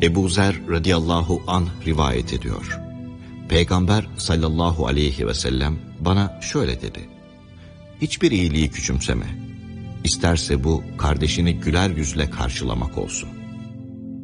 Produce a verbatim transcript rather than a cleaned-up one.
Ebu Zer radıyallahu anh rivayet ediyor. Peygamber sallallahu aleyhi ve sellem bana şöyle dedi: hiçbir iyiliği küçümseme. İsterse bu kardeşini güler yüzle karşılamak olsun.